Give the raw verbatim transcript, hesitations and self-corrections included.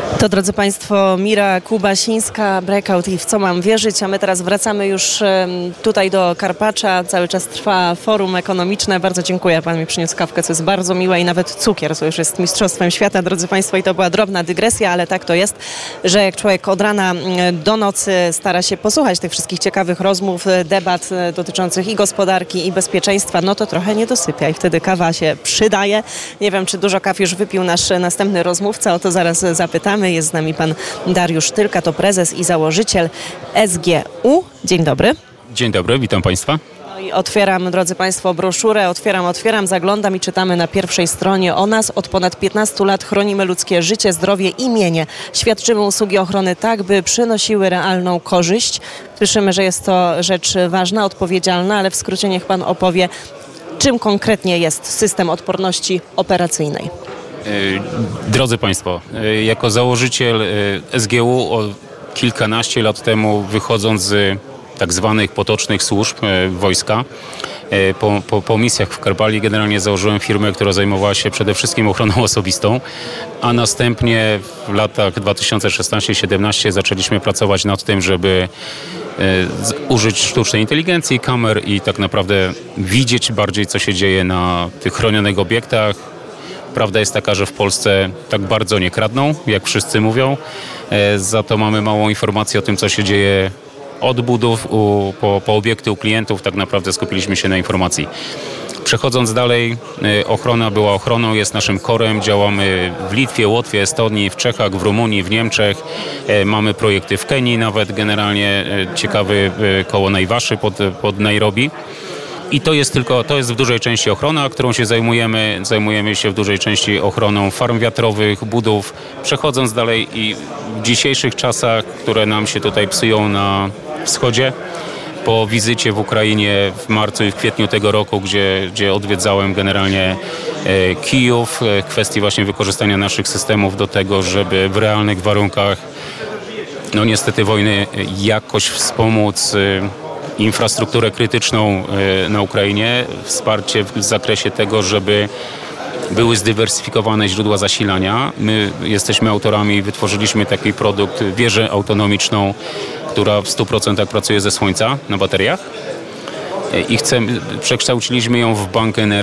To, drodzy Państwo, Mira Kubasińska, Breakout i W co mam wierzyć, a my teraz wracamy już tutaj do Karpacza. Cały czas trwa forum ekonomiczne. Bardzo dziękuję, Pan mi przyniósł kawkę, co jest bardzo miłe, i nawet cukier, co już jest mistrzostwem świata, drodzy Państwo, i to była drobna dygresja, ale tak to jest, że jak człowiek od rana do nocy stara się posłuchać tych wszystkich ciekawych rozmów, debat dotyczących i gospodarki, i bezpieczeństwa, no to trochę nie dosypia i wtedy kawa się przydaje. Nie wiem, czy dużo kaw już wypił nasz następny rozmówca, o to zaraz zapytamy. Jest z nami pan Dariusz Tylka, to prezes i założyciel S G U. Dzień dobry. Dzień dobry, witam Państwa. No i otwieram, drodzy Państwo, broszurę, otwieram, otwieram, zaglądam i czytamy na pierwszej stronie o nas. Od ponad piętnastu lat chronimy ludzkie życie, zdrowie i mienie. Świadczymy usługi ochrony tak, by przynosiły realną korzyść. Słyszymy, że jest to rzecz ważna, odpowiedzialna, ale w skrócie niech pan opowie, czym konkretnie jest system odporności operacyjnej. Drodzy Państwo, jako założyciel S G U o kilkanaście lat temu, wychodząc z tak zwanych potocznych służb wojska, po, po, po misjach w Karpali generalnie założyłem firmę, która zajmowała się przede wszystkim ochroną osobistą, a następnie w latach dwa tysiące szesnastym do dwa tysiące siedemnastego zaczęliśmy pracować nad tym, żeby użyć sztucznej inteligencji, kamer i tak naprawdę widzieć bardziej, co się dzieje na tych chronionych obiektach. Prawda jest taka, że w Polsce tak bardzo nie kradną, jak wszyscy mówią. Za to mamy małą informację o tym, co się dzieje od budów u, po, po obiekty u klientów. Tak naprawdę skupiliśmy się na informacji. Przechodząc dalej, ochrona była ochroną, jest naszym korem. Działamy w Litwie, Łotwie, Estonii, w Czechach, w Rumunii, w Niemczech. Mamy projekty w Kenii nawet, generalnie ciekawy koło Najwaszy pod, pod Nairobi. I to jest tylko, to jest w dużej części ochrona, którą się zajmujemy. Zajmujemy się w dużej części ochroną farm wiatrowych, budów. Przechodząc dalej i w dzisiejszych czasach, które nam się tutaj psują na wschodzie, po wizycie w Ukrainie w marcu i w kwietniu tego roku, gdzie, gdzie odwiedzałem generalnie e, Kijów, e, kwestii właśnie wykorzystania naszych systemów do tego, żeby w realnych warunkach, no niestety wojny, jakoś wspomóc e, infrastrukturę krytyczną na Ukrainie, wsparcie w zakresie tego, żeby były zdywersyfikowane źródła zasilania. My jesteśmy autorami i wytworzyliśmy taki produkt, wieżę autonomiczną, która w stu procentach pracuje ze słońca na bateriach i chcemy, przekształciliśmy ją w bank energii.